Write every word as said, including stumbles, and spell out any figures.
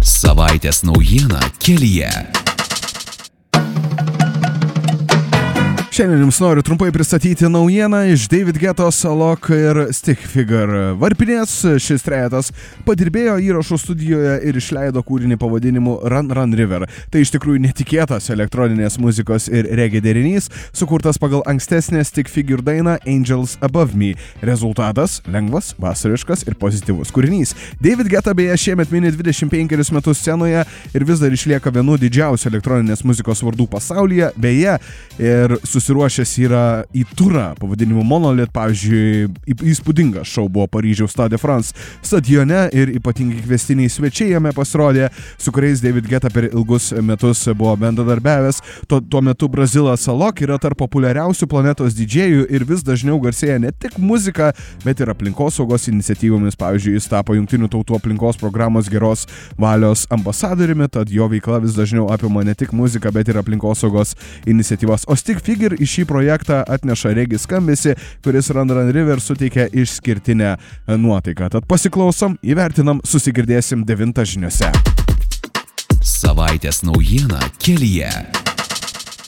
Savaitės naujiena kelyje. Šiandien jums noriu trumpai pristatyti naujieną iš David Guettos, Alok ir Stick Figure. Varpinės šis trejetas padirbėjo įrašų studijoje ir išleido kūrinį pavadinimu Run Run River. Tai iš tikrųjų netikėtas elektroninės muzikos ir reggae derinys, sukurtas pagal ankstesnę Stick Figure dainą Angels Above Me. Rezultatas – lengvas, vasariškas ir pozityvus kūrinys. David Guetta beje šiemet mini dvidešimt penkerius metus scenoje ir vis dar išlieka vienu didžiausių elektroninės muzikos vardų pasaulyje. Beje, ir susiruošęs yra į turą pavadinimu Monolith. Pavyzdžiui, įspūdingas šou buvo Paryžiaus Stade de France stadione ir ypatingai kvestiniai svečiai jame pasirodė, su kuriais David Guetta per ilgus metus buvo bendradarbiavęs. Tuo, tuo metu Brazilas Alok yra tarp populiariausių planetos didžėjų ir vis dažniau garsėja ne tik muzika, bet ir aplinkosaugos iniciatyvomis. Pavyzdžiui, jis tapo Jungtinių tautų aplinkos programos geros valios ambasadoriumi, tad jo veikla vis dažniau apima ne tik muziką, bet ir aplinkosaugos iniciatyvas. O Stick Figure į šį projektą atneša reggae skambesį, kuris Run Run River suteikia išskirtinę nuotaiką. Tad pasiklausom, įvertinam, susigirdėsim devintą žiniose. Savaitės naujiena kelyje.